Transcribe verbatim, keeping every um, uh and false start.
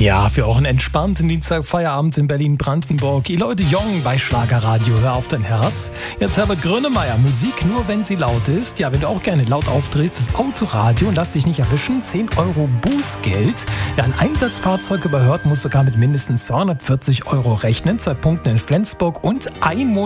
Ja, für auch einen entspannten Dienstagfeierabend in Berlin-Brandenburg. Eloy Jong bei Schlagerradio, hör auf dein Herz. Jetzt Herbert Grönemeyer, Musik nur, wenn sie laut ist. Ja, wenn du auch gerne laut aufdrehst, das Autoradio und lass dich nicht erwischen, zehn Euro Bußgeld. Ja, ein Einsatzfahrzeug überhört muss sogar mit mindestens zweihundertvierzig Euro rechnen. Zwei Punkte in Flensburg und ein Monat